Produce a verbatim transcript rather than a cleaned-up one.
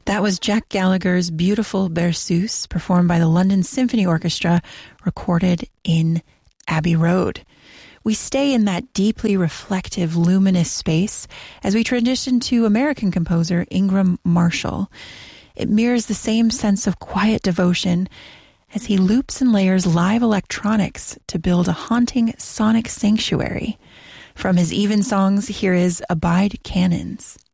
That was Jack Gallagher's beautiful Berceuse, performed by the London Symphony Orchestra, recorded in Abbey Road. We stay in that deeply reflective, luminous space as we transition to American composer Ingram Marshall. It mirrors the same sense of quiet devotion as he loops and layers live electronics to build a haunting sonic sanctuary. From his Evensongs, here is Abide Cannons.